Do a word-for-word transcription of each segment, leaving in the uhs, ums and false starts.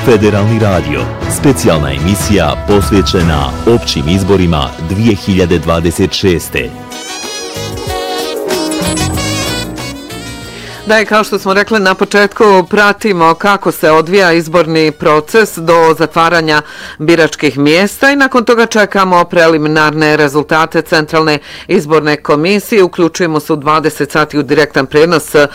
Federalni radio, specijalna emisija posvećena općim izborima dvije hiljade dvadeset šeste. Da je, kao što smo rekli na početku, pratimo kako se odvija izborni proces do zatvaranja biračkih mjesta i nakon toga čekamo preliminarne rezultate Centralne izborne komisije. Uključujemo se u dvadeset sati u direktan prenos e,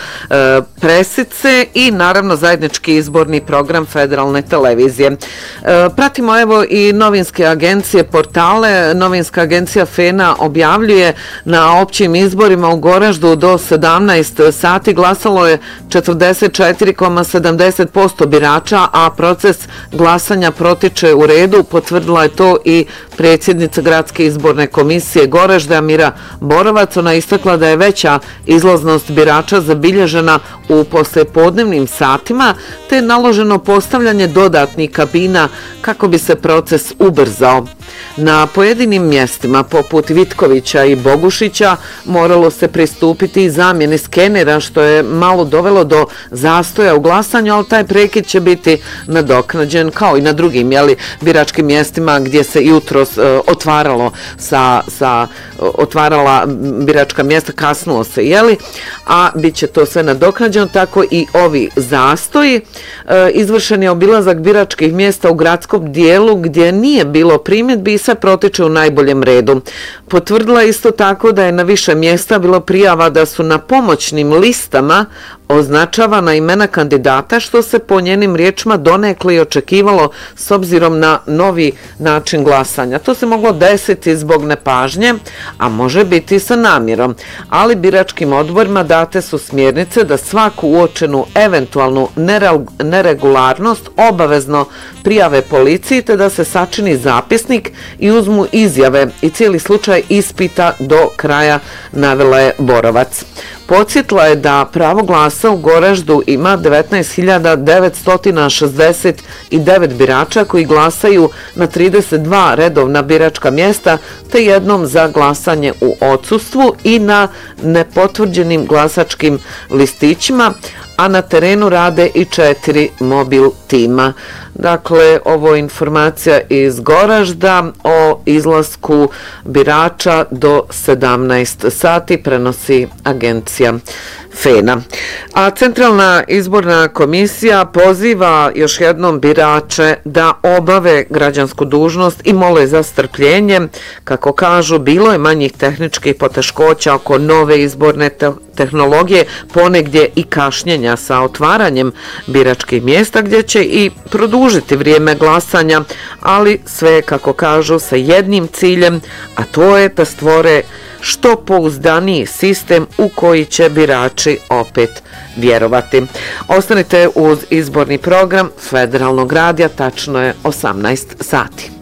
presice i naravno zajednički izborni program Federalne televizije. E, pratimo evo i novinske agencije, portale. Novinska agencija FENA objavljuje na općim izborima u Goraždu do sedamnaest sati glasalo je četrdeset četiri zarez sedamdeset posto birača, a proces glasanja protiče u redu. Potvrdila je to i predsjednica Gradske izborne komisije Goražda Amira Borovac. Ona istakla da je veća izlaznost birača zabilježena u poslijepodnevnim satima, te je naloženo postavljanje dodatnih kabina kako bi se proces ubrzao. Na pojedinim mjestima poput Vitkovića i Bogušića moralo se pristupiti i zamjeni skenera, što je malo dovelo do zastoja u glasanju, ali taj prekid će biti nadoknađen kao i na drugim jeli, biračkim mjestima gdje se jutros e, otvaralo sa, sa otvarala biračka mjesta, kasnulo se, jeli, a bit će to sve nadoknađeno, tako i ovi zastoji. E, izvršen je obilazak biračkih mjesta u gradskom dijelu gdje nije bilo primjedbi i sve protiče u najboljem redu. Potvrdila isto tako da je na više mjesta bilo prijava da su na pomoćnim listama označavana imena kandidata, što se po njenim riječima donekle i očekivalo s obzirom na novi način glasanja. To se moglo desiti zbog nepažnje, a može biti sa namjerom, ali biračkim odborima date su smjernice da svaku uočenu eventualnu neregularnost obavezno prijave policiji, te da se sačini zapisnik i uzmu izjave i cijeli slučaj ispita do kraja, navela je Borovac. Podsjetila je da pravo glasa u Goraždu ima devetnaest hiljada devetsto šezdeset devet birača koji glasaju na trideset dva redovna biračka mjesta, te jednom za glasanje u odsustvu i na nepotvrđenim glasačkim listićima, a na terenu rade i četiri mobil tima. Dakle, ovo je informacija iz Goražda o izlasku birača do sedamnaest sati, prenosi agencija FENA. A Centralna izborna komisija poziva još jednom birače da obave građansku dužnost i mole za strpljenje. Kako kažu, bilo je manjih tehničkih poteškoća oko nove izborne te tehnologije, ponegdje i kašnjenja sa otvaranjem biračkih mjesta gdje će i produžiti vrijeme glasanja, ali sve, kako kažu, sa jednim ciljem, a to je da stvore što pouzdaniji sistem u koji će birači opet vjerovati. Ostanite uz izborni program Federalnog radija, tačno je osamnaest sati.